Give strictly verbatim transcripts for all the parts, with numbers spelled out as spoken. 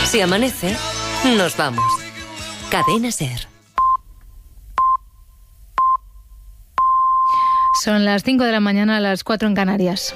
Si amanece, nos vamos. Cadena SER. Son las cinco de la mañana, las cuatro en Canarias.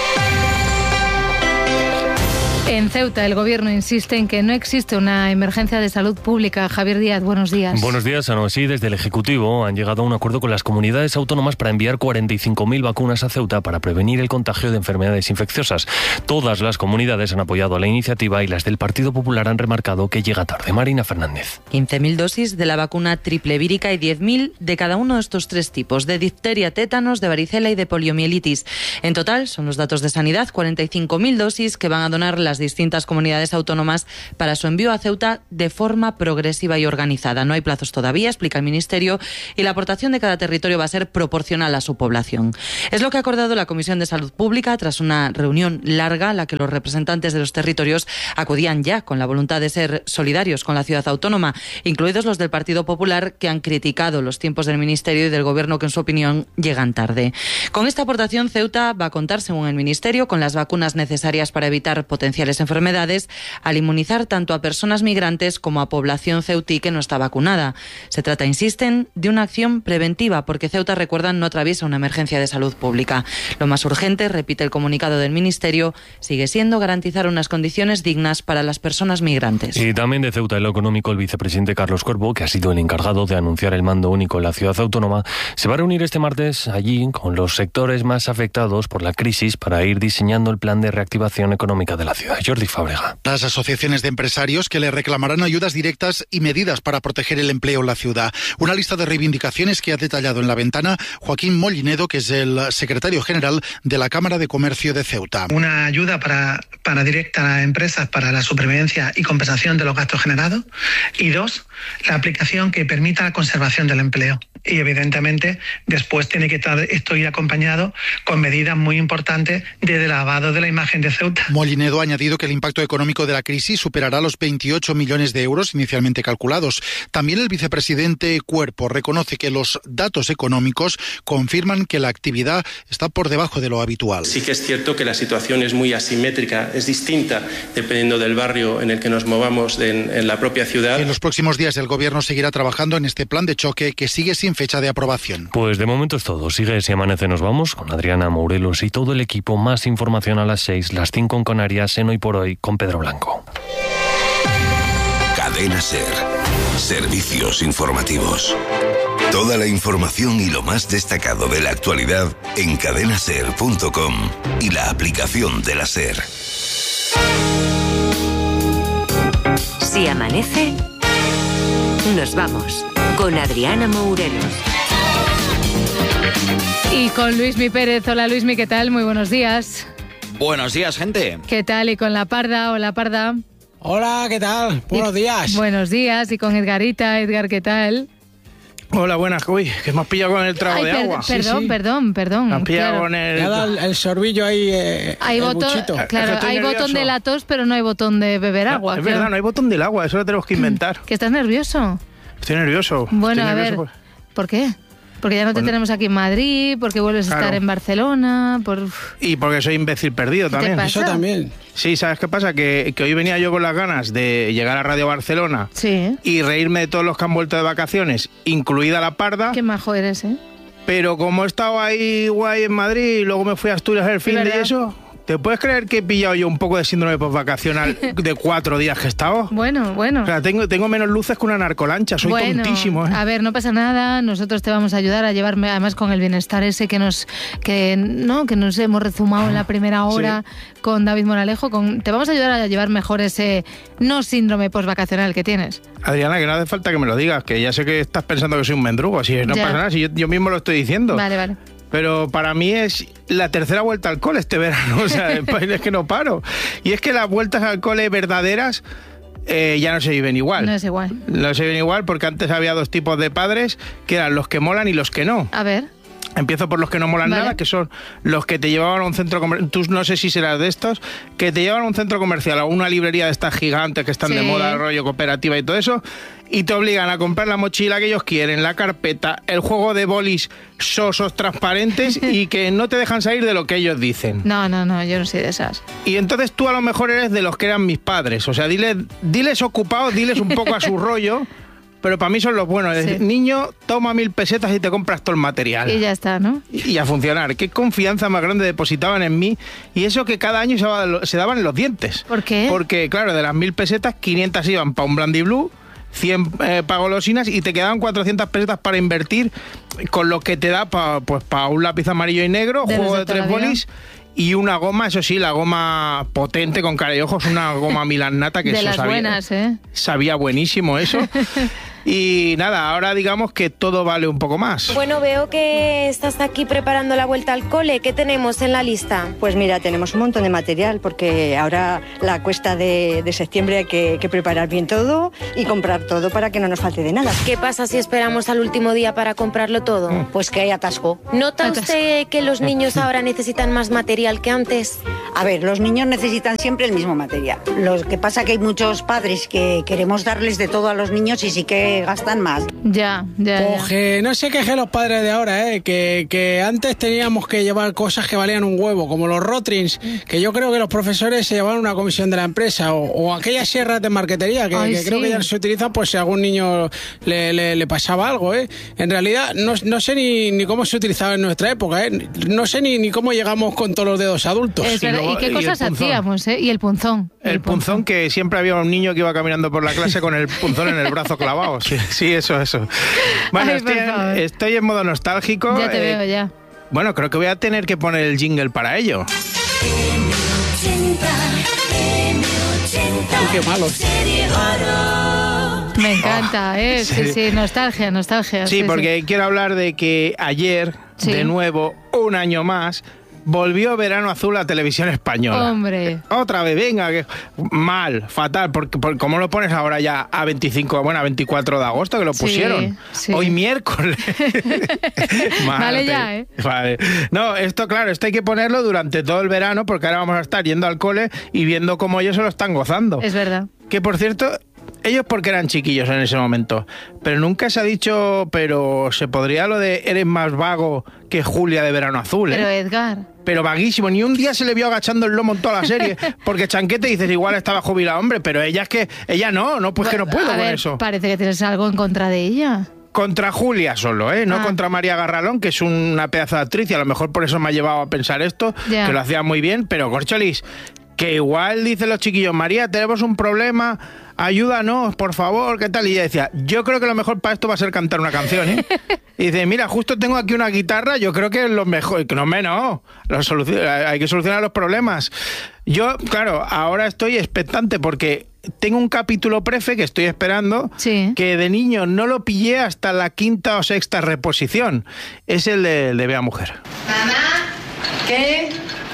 En Ceuta, el Gobierno insiste en que no existe una emergencia de salud pública. Javier Díaz, buenos días. Buenos días, Ana. Sí, desde el Ejecutivo han llegado a un acuerdo con las comunidades autónomas para enviar cuarenta y cinco mil vacunas a Ceuta para prevenir el contagio de enfermedades infecciosas. Todas las comunidades han apoyado a la iniciativa y las del Partido Popular han remarcado que llega tarde. Marina Fernández. quince mil dosis de la vacuna triple vírica y diez mil de cada uno de estos tres tipos, de difteria, tétanos, de varicela y de poliomielitis. En total, son los datos de Sanidad, cuarenta y cinco mil dosis que van a donar las distintas comunidades autónomas para su envío a Ceuta de forma progresiva y organizada. No hay plazos todavía, explica el Ministerio, y la aportación de cada territorio va a ser proporcional a su población. Es lo que ha acordado la Comisión de Salud Pública tras una reunión larga a la que los representantes de los territorios acudían ya con la voluntad de ser solidarios con la ciudad autónoma, incluidos los del Partido Popular, que han criticado los tiempos del Ministerio y del Gobierno, que en su opinión llegan tarde. Con esta aportación, Ceuta va a contar, según el Ministerio, con las vacunas necesarias para evitar potenciales enfermedades, al inmunizar tanto a personas migrantes como a población ceutí que no está vacunada. Se trata, insisten, de una acción preventiva, porque Ceuta, recuerdan, no atraviesa una emergencia de salud pública. Lo más urgente, repite el comunicado del Ministerio, sigue siendo garantizar unas condiciones dignas para las personas migrantes. Y también de Ceuta, en lo económico, el vicepresidente Carlos Cuervo, que ha sido el encargado de anunciar el mando único en la ciudad autónoma, se va a reunir este martes allí con los sectores más afectados por la crisis para ir diseñando el plan de reactivación económica de la ciudad. Jordi Fábrega. Las asociaciones de empresarios que le reclamarán ayudas directas y medidas para proteger el empleo en la ciudad. Una lista de reivindicaciones que ha detallado en La Ventana Joaquín Mollinedo, que es el secretario general de la Cámara de Comercio de Ceuta. Una ayuda para, para directa a empresas para la supervivencia y compensación de los gastos generados. Y dos, la aplicación que permita la conservación del empleo. Y evidentemente después tiene que estar esto ir acompañado con medidas muy importantes de lavado de la imagen de Ceuta. Mollinedo ha añadido que el impacto económico de la crisis superará los veintiocho millones de euros inicialmente calculados. También el vicepresidente Cuerpo reconoce que los datos económicos confirman que la actividad está por debajo de lo habitual. Sí que es cierto que la situación es muy asimétrica, es distinta dependiendo del barrio en el que nos movamos en, en la propia ciudad. En los próximos días el Gobierno seguirá trabajando en este plan de choque que sigue sin fecha de aprobación. Pues de momento es todo. Sigue Si Amanece Nos Vamos con Adriana Morelos y todo el equipo. Más información a las seis, las cinco en Canarias, en Hoy por Hoy con Pedro Blanco. Cadena SER. Servicios informativos. Toda la información y lo más destacado de la actualidad en cadena ser punto com y la aplicación de la SER. Si amanece, nos vamos con Adriana Morelos. Y con Luismi Pérez. Hola Luismi, ¿qué tal? Muy buenos días. Buenos días, gente. ¿Qué tal? Y con la Parda. Hola Parda. Hola, ¿qué tal? Buenos y, días. Buenos días. Y con Edgarita. Edgar, ¿qué tal? Hola, buenas. Uy, que me has pillado con el trago Ay, de per- agua. Perdón, sí, sí. perdón, perdón. Me has pillado claro. con el... Me ha dado el, el sorbillo ahí, eh, hay el botón, buchito. claro, hay nervioso. botón de la tos, pero no hay botón de beber agua. No, es claro. verdad, no hay botón del agua, eso lo tenemos que inventar. ¿Que estás nervioso? Estoy nervioso. Bueno, Estoy a nervioso ver, ¿por qué? Porque ya no te Bueno. tenemos aquí en Madrid, porque vuelves Claro. a estar en Barcelona, por... Y porque soy imbécil perdido ¿Qué te también. pasa? Eso también. Sí, ¿sabes qué pasa? Que, que hoy venía yo con las ganas de llegar a Radio Barcelona Sí. y reírme de todos los que han vuelto de vacaciones, incluida la Parda, Qué majo eres, ¿eh? pero como he estado ahí guay en Madrid y luego me fui a Asturias el fin de verdad. y eso... ¿Te puedes creer que he pillado yo un poco de síndrome postvacacional de cuatro días que he estado? Bueno, bueno. O sea, tengo, tengo menos luces que una narcolancha, soy bueno, tontísimo, ¿eh? A ver, no pasa nada, nosotros te vamos a ayudar a llevarme, además con el bienestar ese que nos que no que nos hemos rezumado en la primera hora sí. con David Moralejo, con, te vamos a ayudar a llevar mejor ese no síndrome postvacacional que tienes. Adriana, que no hace falta que me lo digas, que ya sé que estás pensando que soy un mendrugo, así no ya. pasa nada, si yo, yo mismo lo estoy diciendo. Vale, vale. Pero para mí es la tercera vuelta al cole este verano, o sea, es que no paro. Y es que las vueltas al cole verdaderas eh, ya no se viven igual. No es igual. No se viven igual porque antes había dos tipos de padres, que eran los que molan y los que no. A ver. Empiezo por los que no molan Vale. nada, que son los que te llevaban a un centro comercial. Tú no sé si serás de estos, que te llevan a un centro comercial, a una librería de estas gigantes que están Sí. de moda, rollo cooperativa y todo eso, y te obligan a comprar la mochila que ellos quieren, la carpeta, el juego de bolis sosos transparentes y que no te dejan salir de lo que ellos dicen. No, no, no, yo no soy de esas. Y entonces tú a lo mejor eres de los que eran mis padres. O sea, diles, diles ocupados, diles un poco a su rollo. Pero para mí son los buenos. Es Sí. decir, niño, toma mil pesetas y te compras todo el material. Y ya está, ¿no? Y, y a funcionar. Qué confianza más grande depositaban en mí. Y eso que cada año se, daba- se daban en los dientes. ¿Por qué? Porque, claro, de las mil pesetas, quinientas iban para un Blandy Blue, cien eh, para golosinas y te quedaban cuatrocientas pesetas para invertir con lo que te da para pues, pa un lápiz amarillo y negro, De los juego de de toda tres la vida. bolis y una goma, eso sí, la goma potente con cara y ojos, una goma milanata que De eso las sabía, buenas, ¿eh? sabía buenísimo eso. Y nada, ahora digamos que todo vale un poco más. Bueno, veo que estás aquí preparando la vuelta al cole. ¿Qué tenemos en la lista? Pues mira, tenemos un montón de material porque ahora la cuesta de, de septiembre hay que, que preparar bien todo y comprar todo para que no nos falte de nada. ¿Qué pasa si esperamos al último día para comprarlo todo? Pues que hay atasco. ¿Nota usted que los niños ahora necesitan más material que antes? A ver, los niños necesitan siempre el mismo material. Lo que pasa que hay muchos padres que queremos darles de todo a los niños y sí que gastan más. Ya, ya, ya. Pues que no se quejen los padres de ahora, ¿eh? que, que antes teníamos que llevar cosas que valían un huevo, como los Rotrins, que yo creo que los profesores se llevaban una comisión de la empresa, o, o aquellas sierras de marquetería, que, Ay, que creo sí. que ya no se utilizan pues si a algún niño le, le, le pasaba algo. ¿eh? En realidad no, no sé ni, ni cómo se utilizaba en nuestra época, ¿eh? No sé ni, ni cómo llegamos con todos los dedos adultos. Es verdad. ¿Y qué y el cosas punzón. hacíamos, eh? Y el punzón. El punzón, que siempre había un niño que iba caminando por la clase con el punzón en el brazo clavado. Sí, sí, eso, eso. Bueno, Ay, estoy, por favor. en, estoy en modo nostálgico. Ya te eh, veo, ya. Bueno, creo que voy a tener que poner el jingle para ello. Uy, qué malos. Me encanta, ¿eh? Sí, sí. sí, nostalgia, nostalgia. Sí, porque quiero hablar de que ayer, Sí. de nuevo, un año más, volvió Verano Azul a Televisión Española. Hombre. Otra vez, venga, que mal, fatal, porque, porque ¿cómo lo pones ahora ya a veinticinco, bueno, a veinticuatro de agosto que lo Sí, pusieron? sí. Hoy miércoles. Vale ya, ¿eh? Vale. No, esto claro, esto hay que ponerlo durante todo el verano porque ahora vamos a estar yendo al cole y viendo cómo ellos se lo están gozando. Es verdad. Que por cierto, ellos porque eran chiquillos en ese momento, pero nunca se ha dicho, pero se podría lo de eres más vago que Julia de Verano Azul, ¿eh? Pero Edgar. Pero vaguísimo, ni un día se le vio agachando el lomo en toda la serie, porque Chanquete dices, igual estaba jubilado, hombre, pero ella es que, ella no, no, pues que no puedo A con ver, eso. parece que tienes algo en contra de ella. Contra Julia solo, ¿eh? No Ah. contra María Garralón, que es una pedazo de actriz, y a lo mejor por eso me ha llevado a pensar esto, Ya. que lo hacía muy bien, pero Corcholis, que igual dicen los chiquillos, María, tenemos un problema, ayúdanos, por favor, ¿qué tal? Y ella decía, yo creo que lo mejor para esto va a ser cantar una canción, ¿eh? Y dice, mira, justo tengo aquí una guitarra, yo creo que es lo mejor, que no menos, hay que solucionar los problemas. Yo, claro, ahora estoy expectante porque tengo un capítulo prefe que estoy esperando, Sí. que de niño no lo pillé hasta la quinta o sexta reposición. Es el de, el de Bea Mujer. Mamá, ¿qué?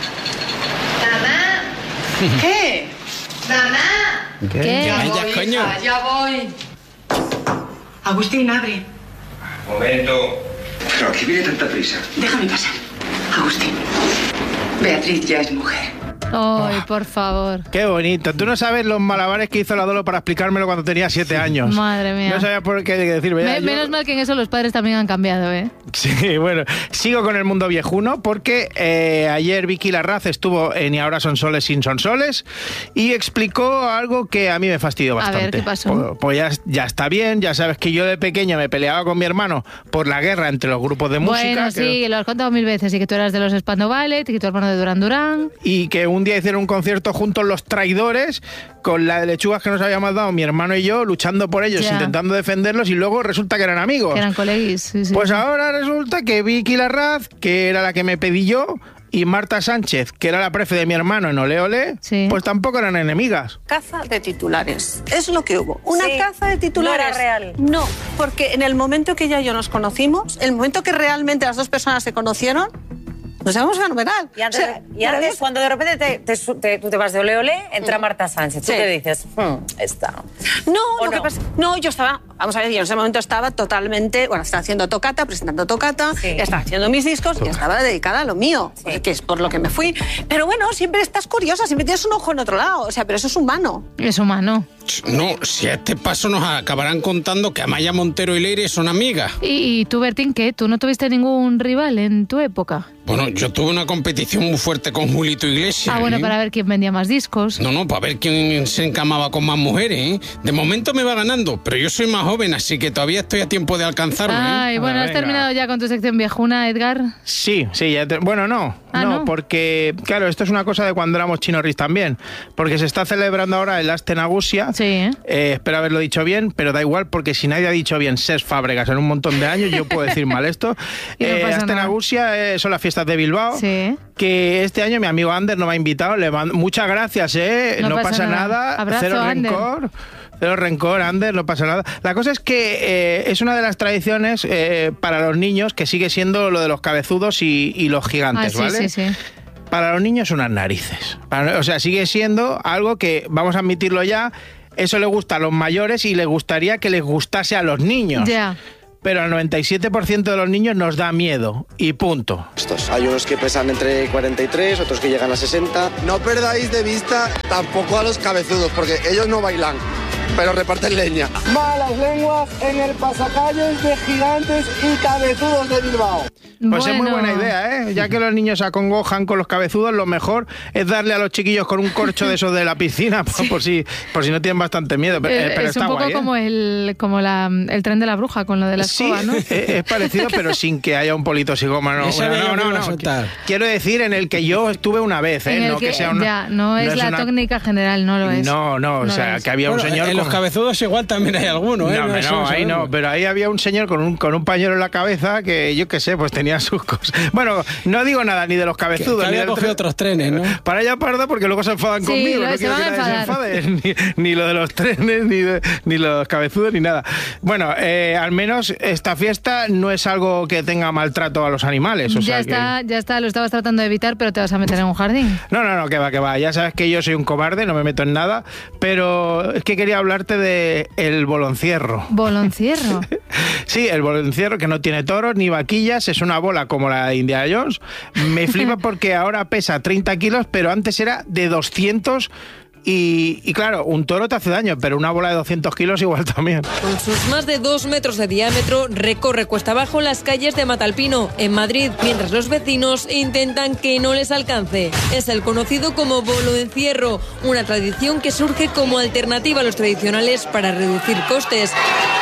Mamá, ¿qué? Mamá, ¿Qué? ya Vaya, voy, coño. hija, ya voy. Agustín, abre. Momento. Pero ¿qué viene tanta prisa? Déjame pasar. Agustín, Beatriz ya es mujer. Ay, por favor. Qué bonito. Tú no sabes los malabares que hizo la Dolo para explicármelo cuando tenía siete años. Madre mía. No sabía por qué decirme. Me- Ya, yo- Menos mal que en eso los padres también han cambiado, ¿eh? Sí, bueno, sigo con el mundo viejuno porque eh, ayer Vicky Larraz estuvo en Y ahora son soles sin son soles y explicó algo que a mí me fastidió A ver, bastante. ¿qué pasó? Pues, pues ya, ya está bien, ya sabes que yo de pequeña me peleaba con mi hermano por la guerra entre los grupos de música. Bueno, que- sí, lo has contado mil veces. Y que tú eras de los Spandau Ballet y que tu hermano de Duran Duran. Y que un día hicieron un concierto juntos los traidores con la de lechugas que nos habíamos dado mi hermano y yo, luchando por ellos, Ya. intentando defenderlos y luego resulta que eran amigos. Que eran coleguis. Sí, sí. Pues ahora resulta que Vicky Larraz, que era la que me pedí yo, y Marta Sánchez, que era la prefe de mi hermano en Ole Ole, pues tampoco eran enemigas. Caza de titulares. Es lo que hubo. Una Sí, caza de titulares. no era real. No, porque en el momento que ella y yo nos conocimos, el momento que realmente las dos personas se conocieron, nos llamamos fenomenal. Y antes, O sea, y antes maravilloso. cuando de repente te, te su- te- tú te vas de ole ole, entra Marta Sánchez. ¿Tú Sí. qué dices? Hmm, esta. No, ¿O lo que no? pasa, no, yo estaba vamos a ver, yo en ese momento estaba totalmente, bueno, estaba haciendo tocata, presentando tocata, sí. estaba haciendo mis discos y estaba dedicada a lo mío, sí. que es por lo que me fui. Pero bueno, siempre estás curiosa, siempre tienes un ojo en otro lado, o sea, pero eso es humano. Es humano. No, si a este paso nos acabarán contando que Amaya Montero y Leire son amigas. ¿Y, y tú, Bertín, qué? ¿Tú no tuviste ningún rival en tu época? Bueno, yo tuve una competición muy fuerte con Julito Iglesias. Ah, bueno, ¿eh? para ver quién vendía más discos. No, no, para ver quién se encamaba con más mujeres, ¿eh? De momento me va ganando, pero yo soy más joven, así que todavía estoy a tiempo de alcanzarlo, ¿eh? Ay, bueno, Ah, ¿has venga. terminado ya con tu sección viejuna, Edgar? Sí, sí, ya te- bueno, no, Ah, no, ¿no? porque, claro, esto es una cosa de cuando éramos chinorris también, porque se está celebrando ahora el Astenagusia. Sí, ¿eh? Eh, espero haberlo dicho bien, pero da igual, porque si nadie ha dicho bien Ses Fábregas en un montón de años, yo puedo decir mal esto. Y no Eh, pasa Astenagusia eh, son las fiestas de Bilbao, Sí. que este año mi amigo Ander nos ha invitado. Le mando- muchas gracias, ¿eh? No No, pasa pasa, nada. nada, Abrazo, cero Ander. rencor. Cero rencor, Ander, no pasa nada. La cosa es que eh, es una de las tradiciones eh, para los niños que sigue siendo lo de los cabezudos y, y los gigantes, Ah, sí, ¿vale? sí, sí. Para los niños unas narices. Para- o sea, sigue siendo algo que, vamos a admitirlo ya, eso le gusta a los mayores y les gustaría que les gustase a los niños. Ya. Pero al noventa y siete por ciento de los niños nos da miedo y punto. Estos. Hay unos que pesan entre cuarenta y tres, otros que llegan a sesenta. No perdáis de vista tampoco a los cabezudos, porque ellos no bailan, pero reparten leña. Malas lenguas en el pasacalles de gigantes y cabezudos de Bilbao. Pues es muy buena idea, ¿eh? Ya que los niños se acongojan con los cabezudos, lo mejor es darle a los chiquillos con un corcho de esos de la piscina, por, por si, por si no tienen bastante miedo. Pero, Eh, pero es está un poco guay, ¿eh? como, el, como la, el tren de la bruja con lo de la Sí, escoba, ¿no? es, es parecido, pero sin que haya un politoxicómano. Esa Bueno, era no, yo que no, iba a no. soltar. Quiero decir, en el que yo estuve una vez, ¿eh? En el No que, sea una, ya, no es, la una- técnica general, no lo es. No, no, o No sea, es. que había un Bueno, señor en con... los cabezudos igual también hay alguno, ¿eh? No, hombre, eso no, lo ahí no, sabemos. pero ahí había un señor con un, con un pañuelo en la cabeza que yo qué sé, pues tenía sus cosas. Bueno, no digo nada ni de los cabezudos. Que ni había del cogido tren. otros trenes, ¿no? Para allá parda porque luego se enfadan Sí, conmigo. lo- No se quiero van que a nadie se enfadar. enfade. Ni, ni lo de los trenes, ni, de- ni los cabezudos, ni nada. Bueno, eh, al menos esta fiesta no es algo que tenga maltrato a los animales. O ya sea está, que... ya está, lo estabas tratando de evitar, pero te vas a meter en un jardín. No, no, no, que va, que va. Ya sabes que yo soy un cobarde, no me meto en nada, pero es que quería hablarte de el boloncierro. Boloncierro. Sí, el boloncierro que no tiene toros ni vaquillas, es una bola como la de Indiana Jones. Me flipa porque ahora pesa treinta kilos, pero antes era de doscientos. Y, y claro, un toro te hace daño, pero una bola de doscientos kilos igual también. Con sus más de dos metros de diámetro, recorre cuesta abajo las calles de Matalpino, en Madrid, mientras los vecinos intentan que no les alcance. Es el conocido como bolo encierro, una tradición que surge como alternativa a los tradicionales para reducir costes.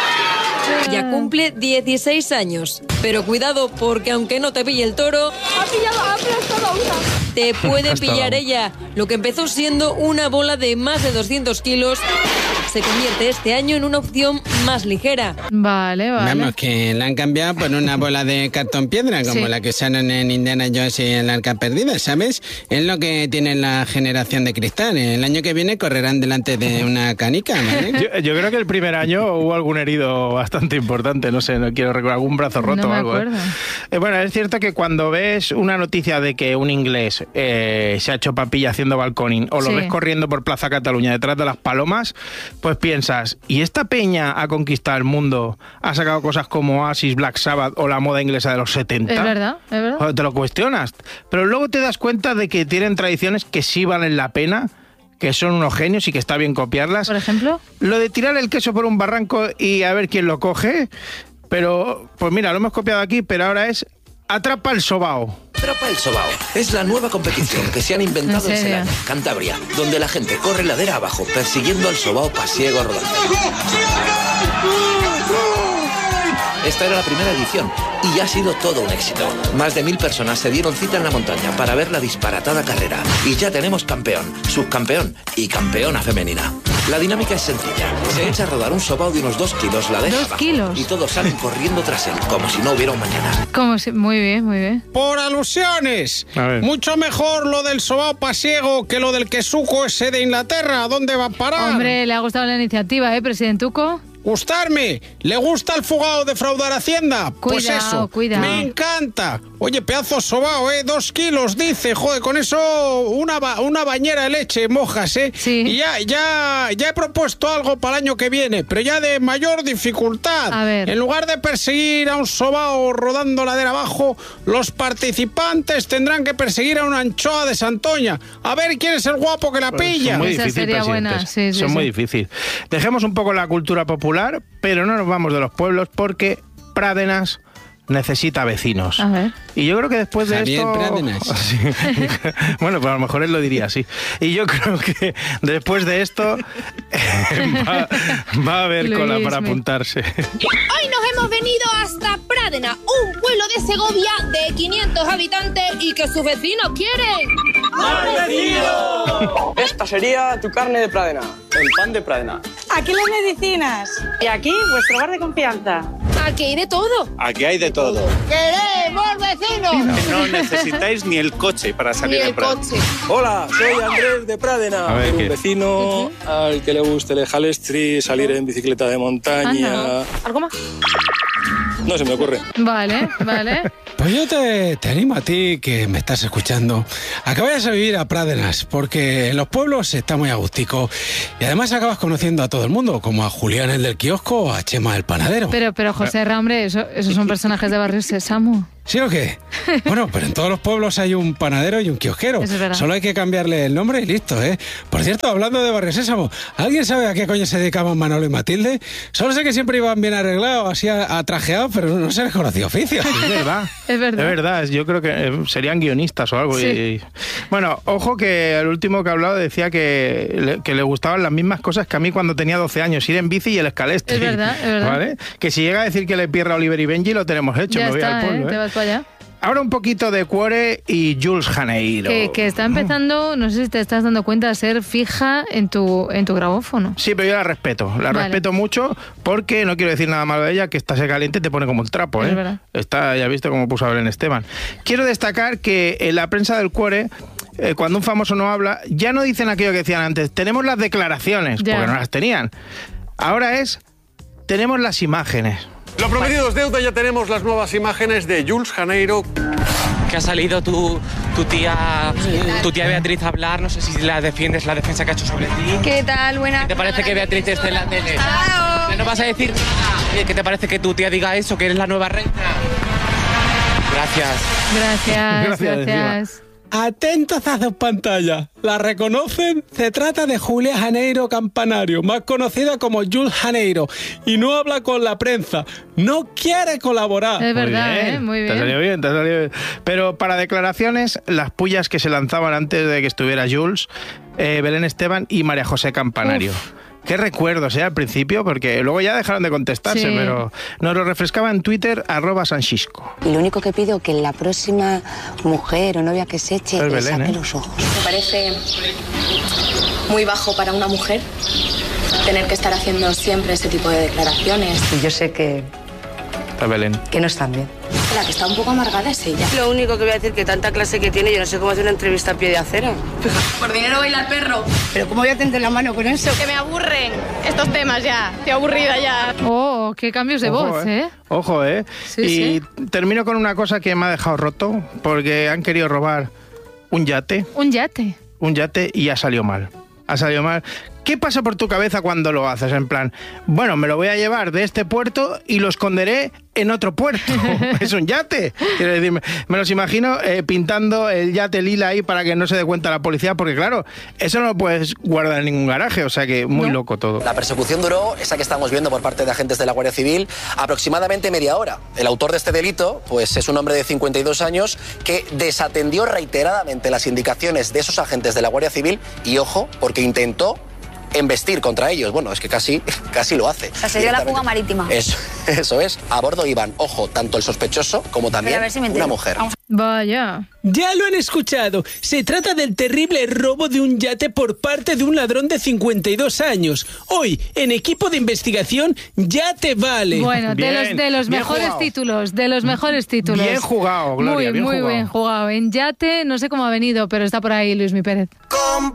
Ya cumple dieciséis años. Pero cuidado, porque aunque no te pille el toro, Ha pillado, ha aplastado una. te puede Hasta pillar la- ella. Lo que empezó siendo una bola de más de doscientos kilos se convierte este año en una opción más ligera. Vale, vale. Vamos, que la han cambiado por una bola de cartón piedra, como Sí. la que usaron en Indiana Jones y el Arca Perdida, ¿sabes? Es lo que tiene la generación de cristal. El año que viene correrán delante de una canica, ¿vale? Yo, yo creo que el primer año hubo algún herido bastante importante, no sé, no quiero recordar, algún brazo roto No o me algo. ¿eh? acuerdo. Eh, bueno, es cierto que cuando ves una noticia de que un inglés eh, se ha hecho papilla haciendo balconing o lo Sí. ves corriendo por Plaza Cataluña detrás de las palomas, pues piensas, ¿y esta peña ha conquistado el mundo? ¿Ha sacado cosas como Oasis, Black Sabbath o la moda inglesa de los setenta? Es verdad, es verdad. O te lo cuestionas. Pero luego te das cuenta de que tienen tradiciones que sí valen la pena, que son unos genios y que está bien copiarlas. Por ejemplo, Lo de tirar el queso por un barranco y a ver quién lo coge, pero pues mira, lo hemos copiado aquí, pero ahora es atrapa el sobao. Atrapa el Sobao. Es la nueva competición que se han inventado ¿En en, serio? Selán, Cantabria, donde la gente corre ladera abajo persiguiendo al Sobao pasiego rodante. Esta era la primera edición y ha sido todo un éxito. Más de mil personas se dieron cita en la montaña para ver la disparatada carrera. Y ya tenemos campeón, subcampeón y campeona femenina. La dinámica es sencilla. Se echa a rodar un sobao de unos dos kilos ladera ¿Dos abajo. kilos? Y todos salen corriendo tras él, como si no hubiera un mañana. como si... Muy bien, muy bien. Por alusiones. A ver. Mucho mejor lo del sobao pasiego que lo del quesuco ese de Inglaterra. ¿Dónde va a parar? Hombre, le ha gustado la iniciativa, ¿eh, presidentuco? gustarme. ¿Le gusta el fugado defraudar Hacienda? Pues Cuidado, eso, cuidado. me encanta. Oye, pedazo sobao, ¿eh? Dos kilos, dice. Joder, con eso una, ba- una bañera de leche mojas, ¿eh? Sí. Y ya, ya, ya he propuesto algo para el año que viene, pero ya de mayor dificultad. A ver. En lugar de perseguir a un sobao rodando ladera abajo, los participantes tendrán que perseguir a una anchoa de Santoña. A ver quién es el guapo que la pilla. Son muy Esa difíciles, sería buena, presidentes. sí, sí, Son sí. muy difíciles. Dejemos un poco la cultura popular, pero no nos vamos de los pueblos porque Pradenas necesita vecinos. A ver. Y yo creo que después de Javier esto... Pradenas. Sí. Bueno, pues a lo mejor él lo diría así. Y yo creo que después de esto va, va a haber cola Luismi. para apuntarse. Hoy nos hemos venido hasta Pradena, un pueblo de Segovia de quinientos habitantes y que sus vecinos quieren. ¡Más vecinos! Esta sería tu carne de Pradena, el pan de Pradena. Aquí las medicinas. Y aquí vuestro bar de confianza. Aquí hay de todo. Aquí hay de todo. ¡Queremos vecinos! No necesitáis ni el coche para Ni salir de el Pradena. coche. Hola, soy Andrés de Pradena. A ver, un ¿qué? vecino al que le guste el jalestri, salir en bicicleta de montaña. Anda. ¿Algo más? No se me ocurre. Vale, vale. Pues yo te, te animo a ti, que me estás escuchando, a que vayas a vivir a Pradenas, porque en los pueblos está muy agustico y además acabas conociendo a todo el mundo, como a Julián el del kiosco o a Chema el panadero. Pero, pero José Ra, hombre, eso, esos son personajes de Barrio Sésamo. ¿Sí o qué? Bueno, pero en todos los pueblos hay un panadero y un kiosquero. Eso es verdad. Solo hay que cambiarle el nombre y listo, ¿eh? Por cierto, hablando de Barrio Sésamo, ¿alguien sabe a qué coño se dedicaban Manolo y Matilde? Solo sé que siempre iban bien arreglados, así atrajeados, pero no se les conocía oficio. Es verdad. Es verdad. Es verdad, yo creo que eh, serían guionistas o algo. Sí. Y- bueno, ojo que el último que ha hablado decía que le, que le gustaban las mismas cosas que a mí cuando tenía doce años, ir en bici y el escalestre. Es verdad, es verdad. ¿Vale? Que si llega a decir que le pierda a Oliver y Benji, lo tenemos hecho, Ya me voy está, al pueblo. ¿eh? ¿eh? Te vas para allá. Ahora un poquito de Cuore y Jules Janeiro. Que, que está empezando, no sé si te estás dando cuenta, a ser fija en tu, en tu grabófono. Sí, pero yo la respeto, la Vale. respeto mucho porque no quiero decir nada malo de ella, que está se caliente y te pone como el trapo, ¿eh? Es verdad. Está, ya visto cómo puso a Belén Esteban. Quiero destacar que en la prensa del Cuore, eh, cuando un famoso no habla, ya no dicen aquello que decían antes, tenemos las declaraciones, Ya. porque no las tenían. Ahora es, tenemos las imágenes. Lo prometido es deuda, ya tenemos las nuevas imágenes de Jules Janeiro. Que ha salido tu, tu tía tu tía Beatriz a hablar, no sé si la defiendes, la defensa que ha hecho sobre ti. ¿Qué tal? Buenas. ¿Qué te parece que Beatriz esté en la tele? ¿No vas a decir nada? ¿Qué te parece que tu tía diga eso, que eres la nueva reina? Gracias. Gracias, Gracias, gracias. Atentos a sus pantallas. ¿La reconocen? Se trata de Julia Janeiro Campanario, más conocida como Jules Janeiro, y no habla con la prensa. No quiere colaborar. Es verdad, Muy bien, ¿eh? Muy Te ha bien. salido bien, te ha salido bien. Pero para declaraciones, las pullas que se lanzaban antes de que estuviera Jules, eh, Belén Esteban y María José Campanario. Uf. Qué recuerdos, ¿eh? Al principio, porque luego ya dejaron de contestarse, Sí. pero nos lo refrescaba en Twitter, arroba Sanchisco. Y lo único que pido es que la próxima mujer o novia que se eche, Es le Belén, saque ¿eh? los ojos. Me parece muy bajo para una mujer tener que estar haciendo siempre ese tipo de declaraciones. Y yo sé que, Está Belén. que no están bien. La que está un poco amargada es ella. Lo único que voy a decir que tanta clase que tiene, yo no sé cómo hacer una entrevista a pie de acera. Por dinero baila perro. Pero ¿cómo voy a tender la mano con eso? Que me aburren estos temas ya. Estoy aburrida ya. Oh, qué cambios de Ojo, voz, eh. ¿eh? Ojo, ¿eh? Sí, y sí. termino con una cosa que me ha dejado roto, porque han querido robar un yate, Un yate. un yate y ha salido mal. Ha salido mal. ¿Qué pasa por tu cabeza cuando lo haces? En plan, bueno, me lo voy a llevar de este puerto y lo esconderé en otro puerto. Es un yate. Quiero decir, me, me los imagino eh, pintando el yate lila ahí para que no se dé cuenta la policía, porque claro, eso no lo puedes guardar en ningún garaje, o sea que muy loco todo. La persecución duró, esa que estamos viendo por parte de agentes de la Guardia Civil, aproximadamente media hora. El autor de este delito, pues es un hombre de cincuenta y dos años que desatendió reiteradamente las indicaciones de esos agentes de la Guardia Civil y, ojo, porque intentó embestir contra ellos. Bueno, es que casi, casi lo hace. O sea, sería la fuga marítima. Eso, eso es. A bordo iban, ojo, tanto el sospechoso como también a ver si me una entero. mujer. Vaya. Ya lo han escuchado. Se trata del terrible robo de un yate por parte de un ladrón de cincuenta y dos años. Hoy, en equipo de investigación, ya te vale. Bueno, de Bien, los, de los bien mejores jugado. títulos, de los mejores títulos. Bien jugado, Gloria, Muy, bien muy jugado. bien jugado. En yate, no sé cómo ha venido, pero está por ahí Luismi Pérez. Con